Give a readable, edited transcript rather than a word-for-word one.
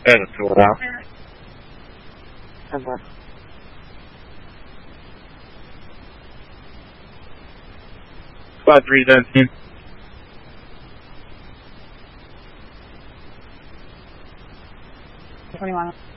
Okay, that's cool now. 5317. What do you want?